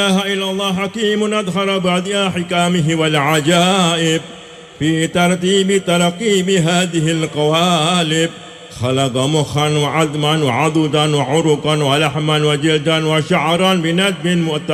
إله إلا الله حكيم أدخل بعد حكامه والعجائب في ترتيب ترقيب هذه القوالب. خلق مخا وعظما وعضدا وعرقا ولحما وجلدا وشعرا بندب